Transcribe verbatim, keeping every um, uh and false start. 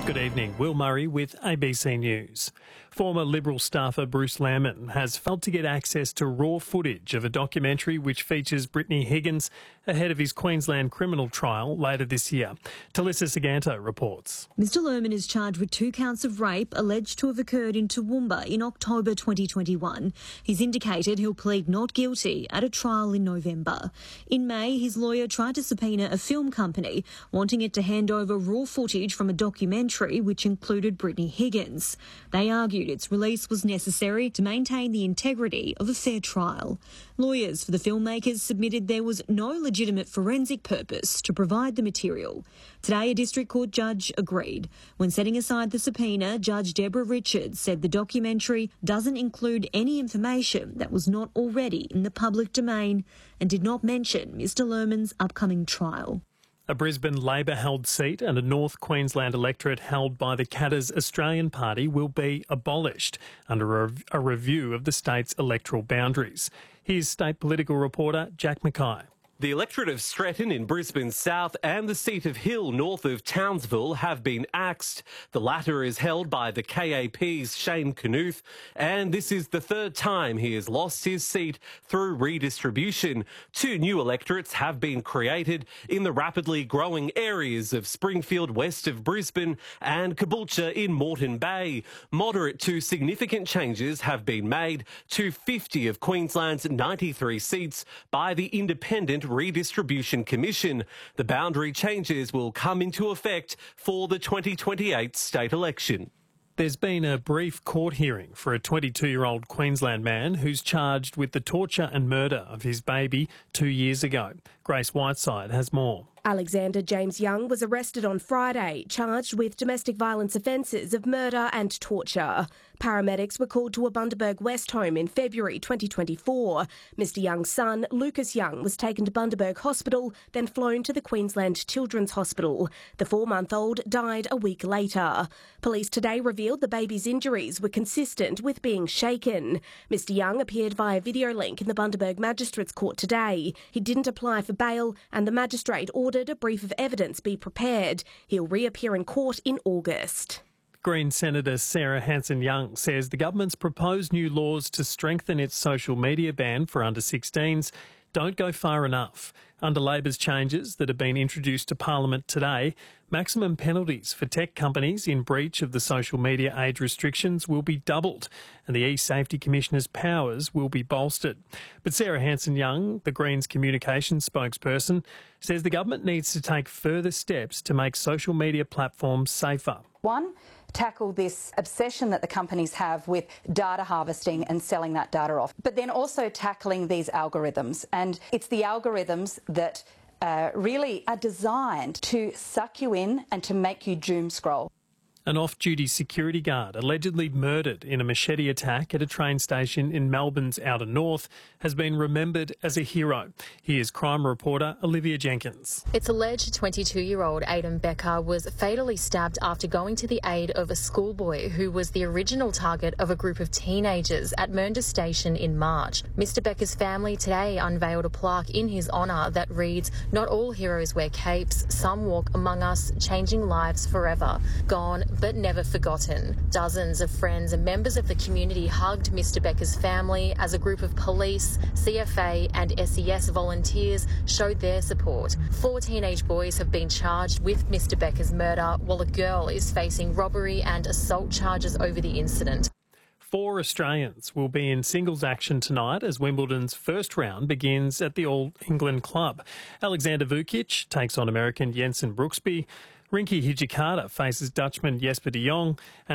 Good evening. Will Murray with A B C News. Former Liberal staffer Bruce Lehrmann has failed to get access to raw footage of a documentary which features Brittany Higgins ahead of his Queensland criminal trial later this year. Talissa Saganto reports. Mister Lehrmann is charged with two counts of rape alleged to have occurred in Toowoomba in October twenty twenty-one. He's indicated he'll plead not guilty at a trial in November. In May, his lawyer tried to subpoena a film company, wanting it to hand over raw footage from a documentary which included Brittany Higgins. They argued its release was necessary to maintain the integrity of a fair trial. Lawyers for the filmmakers submitted there was no legitimate forensic purpose to provide the material. Today, a district court judge agreed. When setting aside the subpoena, Judge Deborah Richards said the documentary doesn't include any information that was not already in the public domain and did not mention Mister Lehrmann's upcoming trial. A Brisbane Labor-held seat and a North Queensland electorate held by the Katter's Australian Party will be abolished under a, a review of the state's electoral boundaries. Here's state political reporter Jack Mackay. The electorate of Stretton in Brisbane South and the seat of Hill north of Townsville have been axed. The latter is held by the K A P's Shane Knuth, and this is the third time he has lost his seat through redistribution. Two new electorates have been created in the rapidly growing areas of Springfield west of Brisbane and Caboolture in Moreton Bay. Moderate to significant changes have been made to fifty of Queensland's ninety-three seats by the Independent Redistribution Commission. The boundary changes will come into effect for the twenty twenty-eight state election. There's been a brief court hearing for a twenty-two-year-old Queensland man who's charged with the torture and murder of his baby two years ago. Grace Whiteside has more. Alexander James Young was arrested on Friday, charged with domestic violence offences of murder and torture. Paramedics were called to a Bundaberg West home in February twenty twenty-four. Mister Young's son, Lucas Young, was taken to Bundaberg Hospital, then flown to the Queensland Children's Hospital. The four-month-old died a week later. Police today revealed the baby's injuries were consistent with being shaken. Mister Young appeared via video link in the Bundaberg Magistrates Court today. He didn't apply for bail, and the magistrate ordered a brief of evidence be prepared. He'll reappear in court in August. Green Senator Sarah Hanson-Young says the government's proposed new laws to strengthen its social media ban for under sixteens don't go far enough. Under Labor's changes that have been introduced to Parliament today, maximum penalties for tech companies in breach of the social media age restrictions will be doubled and the E-Safety Commissioner's powers will be bolstered. But Sarah Hanson-Young, the Greens communications spokesperson, says the government needs to take further steps to make social media platforms safer. One, tackle this obsession that the companies have with data harvesting and selling that data off, but then also tackling these algorithms. And it's the algorithms that uh, really are designed to suck you in and to make you doom scroll. An off-duty security guard allegedly murdered in a machete attack at a train station in Melbourne's outer north has been remembered as a hero. Here's crime reporter Olivia Jenkins. It's alleged twenty-two-year-old Aidan Becker was fatally stabbed after going to the aid of a schoolboy who was the original target of a group of teenagers at Mernda Station in March. Mister Becker's family today unveiled a plaque in his honour that reads, "Not all heroes wear capes, some walk among us, changing lives forever. Gone, but never forgotten." Dozens of friends and members of the community hugged Mister Becker's family as a group of police, C F A and S E S volunteers showed their support. Four teenage boys have been charged with Mister Becker's murder, while a girl is facing robbery and assault charges over the incident. Four Australians will be in singles action tonight as Wimbledon's first round begins at the All England Club. Alexander Vukic takes on American Jensen Brooksby. Rinky Hijikata faces Dutchman Jesper de Jong. And